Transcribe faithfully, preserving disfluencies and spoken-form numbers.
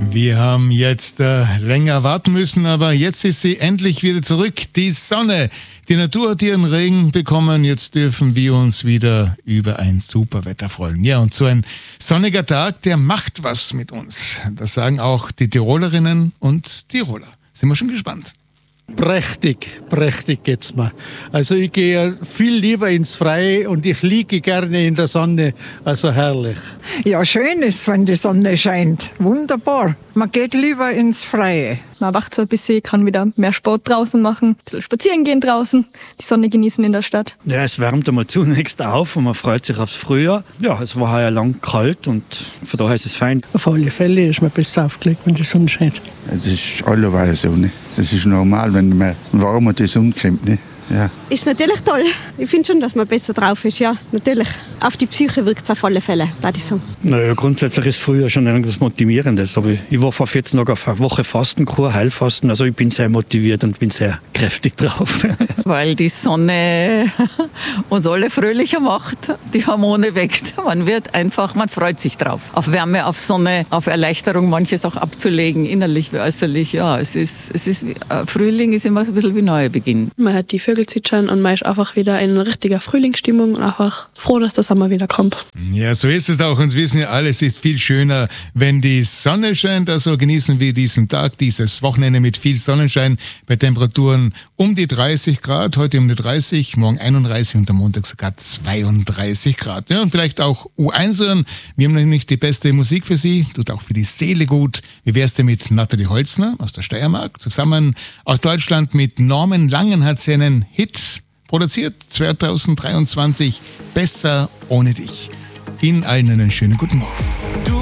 Wir haben jetzt äh, länger warten müssen, aber jetzt ist sie endlich wieder zurück. Die Sonne. Die Natur hat ihren Regen bekommen. Jetzt dürfen wir uns wieder über ein super Wetter freuen. Ja, und so ein sonniger Tag, der macht was mit uns. Das sagen auch die Tirolerinnen und Tiroler. Sind wir schon gespannt. Prächtig, prächtig geht's mir. Also ich gehe viel lieber ins Freie und ich liege gerne in der Sonne. Also herrlich. Ja, schön ist, wenn die Sonne scheint. Wunderbar. Man geht lieber ins Freie. Man wacht so ein bisschen, kann wieder mehr Sport draußen machen, ein bisschen spazieren gehen draußen, die Sonne genießen in der Stadt. Ja, es wärmt einmal zunächst auf und man freut sich aufs Frühjahr. Ja, es war ja lang kalt und von daher ist es fein. Auf alle Fälle ist man besser aufgelegt, wenn die Sonne scheint. Es ist alleweil so. Ne? Das ist normal, wenn man warm und die Sonne kommt. Ne? Ja. Ist natürlich toll. Ich finde schon, dass man besser drauf ist, ja, natürlich. Auf die Psyche wirkt es auf alle Fälle, würde ich sagen. Naja, grundsätzlich ist früher schon irgendwas Motivierendes. Aber ich war vor vierzehn Tagen auf eine Woche Fastenkur, Heilfasten. Also ich bin sehr motiviert und bin sehr kräftig drauf. Weil die Sonne uns alle fröhlicher macht, die Hormone weckt. Man wird einfach, man freut sich drauf. Auf Wärme, auf Sonne, auf Erleichterung, manches auch abzulegen, innerlich wie äußerlich. Ja, es ist, es ist wie, Frühling ist immer so ein bisschen wie Neubeginn. Man hat die Vögel zwitschern und man ist einfach wieder in richtiger Frühlingsstimmung und einfach froh, dass der Sommer wieder kommt. Ja, so ist es auch. Und wir wissen ja alle, es ist viel schöner, wenn die Sonne scheint. Also genießen wir diesen Tag, dieses Wochenende mit viel Sonnenschein bei Temperaturen um die dreißig Grad. Heute um die dreißig, morgen einunddreißig und am Montag sogar zweiunddreißig Grad. Ja, und vielleicht auch U eins hören. Wir haben nämlich die beste Musik für Sie, tut auch für die Seele gut. Wie wär's denn mit Nathalie Holzner aus der Steiermark? Zusammen aus Deutschland mit Norman Langen hat sie einen Hit produziert, zwanzig dreiundzwanzig, Besser ohne dich. Ihnen allen einen schönen guten Morgen.